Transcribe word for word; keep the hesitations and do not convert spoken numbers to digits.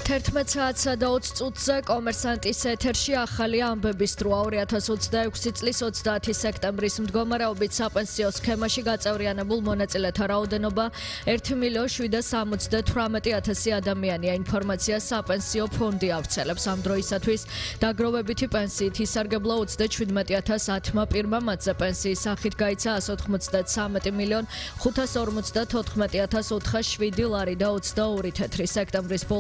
თერთმეტ საათსა და ოცი წუთზე კომერსანტის ეთერში ახალი ამბების დროა ორი ათას ოცდაექვსი წლის ოცდაათი სექტემბრის მდგომარეობით საპენსიო სქემაში გაწევრიანებულ მონაწილეთა რაოდენობა ერთი მილიონ შვიდას სამოცდათვრამეტი ათასი ადამიანია. ინფორმაცია საპენსიო ფონდი ავრცელებს. ამ დროისათვის დაგროვებითი პენსიით ისარგებლა ოცდაჩვიდმეტი ათას ათმა პირმა, მათზე პენსიის სახით გაიცა εκατს ოცდაათი მილიონ ხუთას ორმოცდათოთხმეტი ათას ოთხას შვიდი ლარი და ოცდაორი თეთრი. სექტემბრის